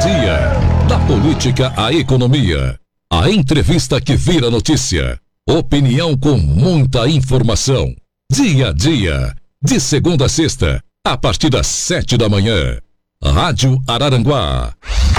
dia. Da política à economia. A entrevista que vira notícia. Opinião com muita informação. Dia a dia. De segunda a sexta, a partir das 7 da manhã. Rádio Araranguá.